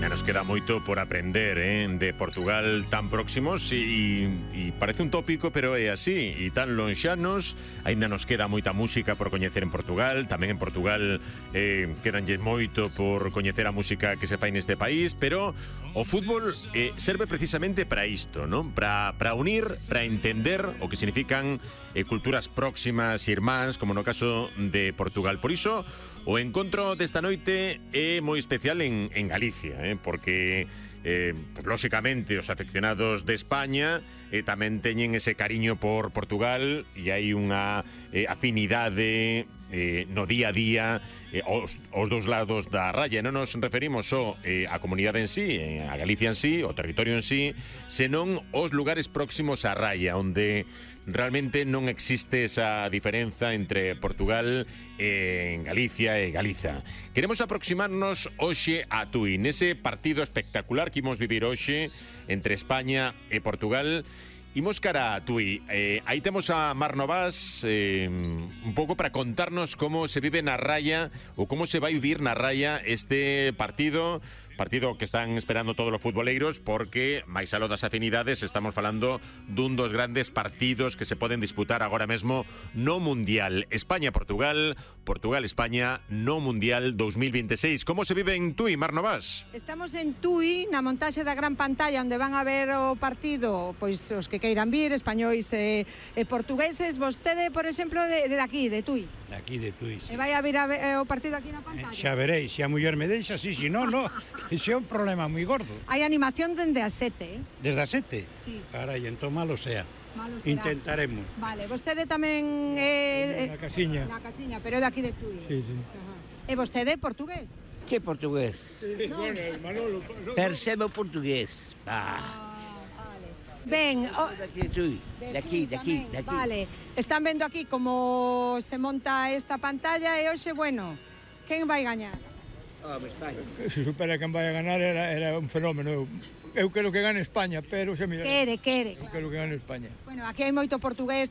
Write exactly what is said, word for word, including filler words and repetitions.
Ainda nos queda moito por aprender, eh, de Portugal tan próximos e, e parece un tópico, pero é así, e tan lonxanos. Ainda nos queda moita música por coñecer en Portugal. Tamén en Portugal eh, quedanlle moito por coñecer a música que se fai neste país, pero o fútbol eh, serve precisamente para isto, non? Para para unir, para entender o que significan eh, culturas próximas, irmáns, como no caso de Portugal. Por iso, o encontro desta noite é moi especial en, en Galicia, eh, porque, eh, pues, lóxicamente, os afeccionados de España eh, tamén teñen ese cariño por Portugal e hai unha eh, afinidade eh, no día a día eh, os, os dos lados da raya. Non nos referimos só eh, á comunidade en sí, eh, a Galicia en sí, o territorio en sí, senón os lugares próximos á raya, onde realmente non existe esa diferenza entre Portugal e Galicia e Galiza. Queremos aproximarnos hoxe a Tui, nese partido espectacular que imos vivir hoxe entre España e Portugal. Imos cara a Tui. Eh, aí temos a Mar Novas eh, un pouco para contarnos como se vive na raya ou como se vai vivir na raya este partido. Partido que están esperando todos os futboleiros, porque, máis aló das afinidades, estamos falando dun dos grandes partidos que se poden disputar agora mesmo no Mundial. España-Portugal, Portugal-España no Mundial dos mil veintiséis. Como se vive en Tui, Mar Novas? Estamos en Tui, na montaxe da gran pantalla, onde van a ver o partido, pois os que queiran vir, españois e, e portugueses. Vostede, por exemplo, de, de aquí, de Tui. De aquí, de Tui, sí. E vai a vir a ver o partido aquí na pantalla? Xa veréis, se a muller me deixa, sí, si non, non. Ese é un problema moi gordo. Hai animación dende as sete, eh? Desde as sete? Sí. Carai, entón malo sea. Malo será. Intentaremos. Vale, vostede tamén é... Na casiña. Na casiña, pero é de aquí de Tui. Sí, sí. Ajá. E vostede portugués? Que portugués? Sí, no. bueno, Manolo... No, Percebo portugués. Ah, Ah. vale. Ben, o... De aquí, de De aquí, de aquí, tamén, de aquí. Vale, están vendo aquí como se monta esta pantalla e hoxe, bueno, quen vai gañar? Oh, España. Se supera quen vai a ganar era, era un fenómeno. Eu, eu quero que gane España, pero se mira... Quere, quere. Eu quero que gane España. Bueno, aquí hai moito portugués